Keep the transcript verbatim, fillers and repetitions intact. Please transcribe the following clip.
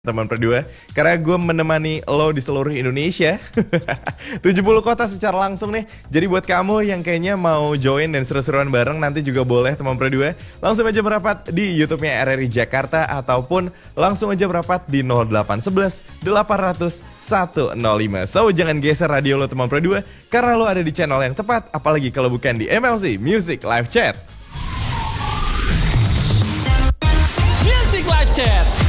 Teman berdua, karena gue menemani lo di seluruh Indonesia. tujuh puluh kota secara langsung nih. Jadi buat kamu yang kayaknya mau join dan seru-seruan bareng, nanti juga boleh teman berdua. Langsung aja merapat di YouTube-nya R R I Jakarta, ataupun langsung aja merapat di nol delapan satu satu delapan nol nol satu nol lima. So jangan geser radio lo teman berdua, karena lo ada di channel yang tepat. Apalagi kalau bukan di M L C Music Live Chat. Music Live Chat.